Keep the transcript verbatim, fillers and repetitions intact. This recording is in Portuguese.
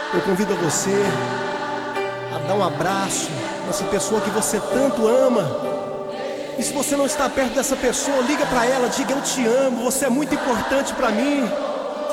Eu convido você a dar um abraço nessa pessoa que você tanto ama. E se você não está perto dessa pessoa, liga pra ela, diga: eu te amo, você é muito importante pra mim.